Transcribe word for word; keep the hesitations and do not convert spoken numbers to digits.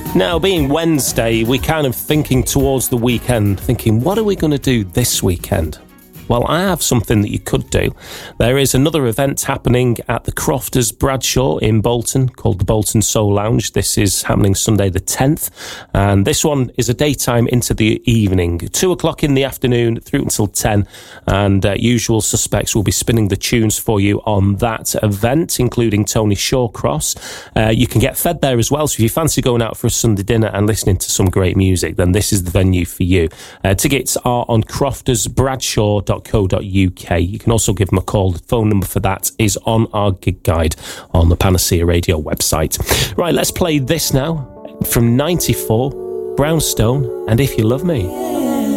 Now, being Wednesday, we're kind of thinking towards the weekend, thinking, what are we going to do this weekend? Well, I have something that you could do. There is another event happening at the Crofters Bradshaw in Bolton called the Bolton Soul Lounge. This is happening Sunday the tenth. And this one is a daytime into the evening. Two o'clock in the afternoon through until ten. And uh, usual suspects will be spinning the tunes for you on that event, including Tony Shawcross. Uh, you can get fed there as well. So if you fancy going out for a Sunday dinner and listening to some great music, then this is the venue for you. Uh, tickets are on crofters bradshaw dot co dot uk. You can also give them a call. The phone number for that is on our gig guide on the Panacea Radio website. Right, let's play this now from ninety-four, Brownstone, and If You Love Me.